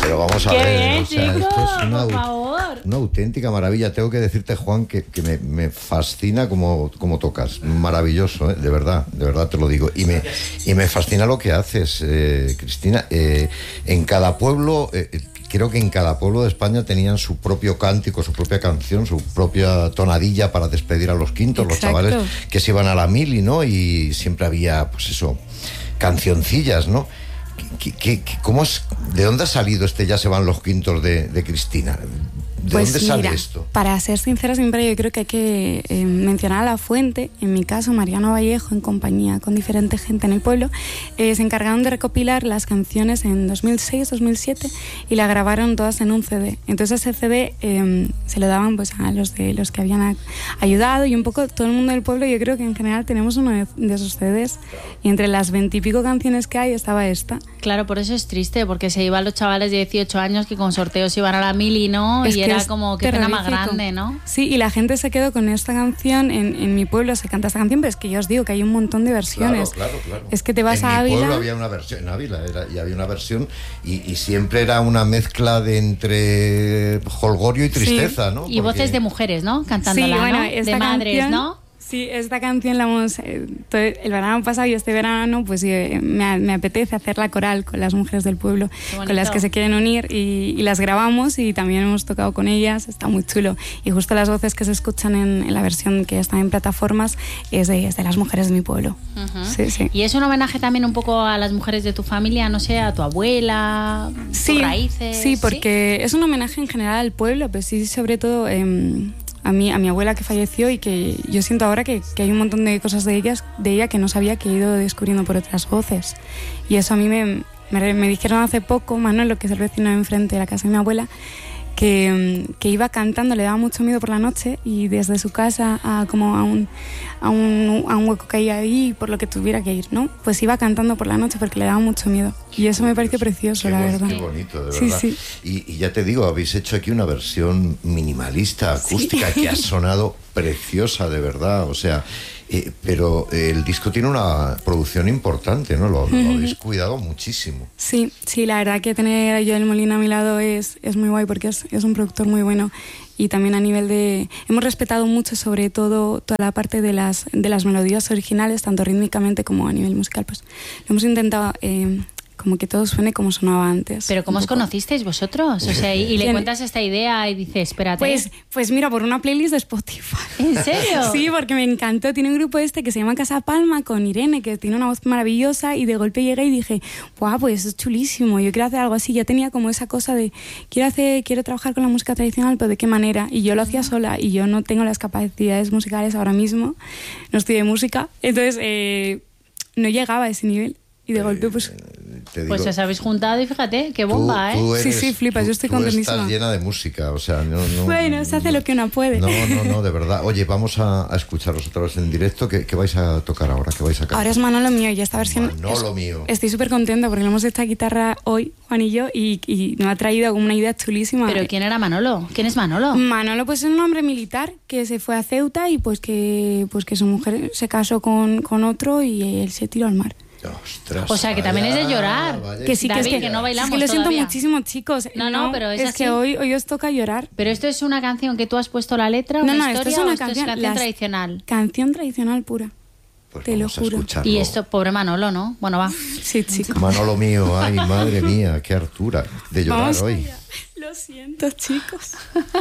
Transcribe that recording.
Pero vamos a ¡Qué ver, bien, o sea, chicos, esto es por favor! una auténtica maravilla. Tengo que decirte, Juan, que me fascina como tocas. Maravilloso, de verdad te lo digo. Y me fascina lo que haces, Cristina. En cada pueblo... creo que en cada pueblo de España tenían su propio cántico, su propia canción, su propia tonadilla para despedir a los quintos. Exacto. Los chavales que se iban a la mili, ¿no? Y siempre había, pues eso, cancioncillas, ¿no? ¿Cómo es, ¿de dónde ha salido Ya se van los quintos de Cristina? ¿De dónde sale esto? Para ser sincera, siempre yo creo que hay que mencionar a la fuente. En mi caso, Mariano Vallejo, en compañía con diferente gente en el pueblo, se encargaron de recopilar las canciones en 2006, 2007 y la grabaron todas en un CD. Entonces ese CD se lo daban pues a los que habían ayudado, y un poco todo el mundo del pueblo. Yo creo que en general tenemos uno de esos CDs, y entre las 20 y pico canciones que hay estaba esta. Claro, por eso es triste, porque se iban los chavales de 18 años que con sorteos iban a la mili, ¿no? Es y era como que pena más grande, ¿no? Sí, y la gente se quedó con esta canción. En mi pueblo se canta esta canción, pero es que yo os digo que hay un montón de versiones. Claro. Es que te vas a Ávila. En mi pueblo había una versión, en Ávila y había una versión, y siempre era una mezcla de entre jolgorio y tristeza, ¿no? Y voces de mujeres, ¿no? Cantándola, bueno, ¿no? De madres, canción, ¿no? Sí, esta canción la hemos... el verano pasado y este verano pues me apetece hacerla coral con las mujeres del pueblo, con las que se quieren unir, y las grabamos, y también hemos tocado con ellas. Está muy chulo, y justo las voces que se escuchan en la versión que está en plataformas es de las mujeres de mi pueblo. Uh-huh. Sí. Y es un homenaje también un poco a las mujeres de tu familia, no sé, a tu abuela, tus raíces. Sí, porque es un homenaje en general al pueblo, pero sí, sobre todo... a mi abuela, que falleció, y que yo siento ahora que hay un montón de cosas de ella que no sabía, que he ido descubriendo por otras voces. Y eso a mí me dijeron hace poco, Manuel, que es el vecino de enfrente de la casa de mi abuela, que iba cantando, le daba mucho miedo por la noche, y desde su casa a un hueco que hay ahí, por lo que tuviera que ir, ¿no? Pues iba cantando por la noche porque le daba mucho miedo. Y eso me pareció precioso, la verdad. Qué bonito, de verdad. Sí. Y ya te digo, habéis hecho aquí una versión minimalista, acústica, que ha sonado preciosa, de verdad. O sea, pero el disco tiene una producción importante, ¿no? Lo habéis cuidado muchísimo. Sí, la verdad que tener a Joel Molina a mi lado es muy guay, porque es un productor muy bueno. Y también a nivel de... Hemos respetado mucho, sobre todo, toda la parte de las melodías originales, tanto rítmicamente como a nivel musical. Pues lo hemos intentado... como que todo suene como sonaba antes. ¿Pero cómo os conocisteis vosotros? O sea, y le cuentas esta idea y dices, espérate. Pues mira, por una playlist de Spotify. ¿En serio? Sí, porque me encantó. Tiene un grupo que se llama Casa Palma, con Irene, que tiene una voz maravillosa, y de golpe llegué y dije, ¡guau, pues es chulísimo! Yo quiero hacer algo así. Ya tenía como esa cosa de, quiero trabajar con la música tradicional, pero ¿de qué manera? Y yo lo hacía sola, y yo no tengo las capacidades musicales ahora mismo. No estudié música. Entonces, no llegaba a ese nivel. Y de golpe, pues pues os habéis juntado, y fíjate, qué bomba, tú eres, sí, flipas, yo estoy contentísima. Estás llena de música, o sea, no... Bueno, se hace lo que uno puede. No, de verdad. Oye, vamos a escucharos otra vez en directo. ¿Qué vais a tocar ahora? ¿Qué vais a cantar? Ahora es Manolo Mío, y esta versión... Manolo Mío. Estoy súper contenta porque le hemos hecho guitarra hoy, Juan y yo, y nos ha traído como una idea chulísima. ¿Pero quién era Manolo? ¿Quién es Manolo? Manolo, pues es un hombre militar que se fue a Ceuta, y pues que su mujer se casó con otro, y él se tiró al mar. Ostras, o sea, que también es de llorar. Que sí, David, que es que no bailamos. Es que lo siento todavía. muchísimo, chicos. No, pero es así. Que hoy os toca llorar. ¿Pero esto es una canción que tú has puesto la letra, una historia, esto es una canción tradicional? Canción tradicional pura. Pues te lo juro. Y esto, pobre Manolo, ¿no? Bueno, va. Sí, chico. Manolo Mío, ay, madre mía, qué hartura de llorar hoy. Lo siento, chicos.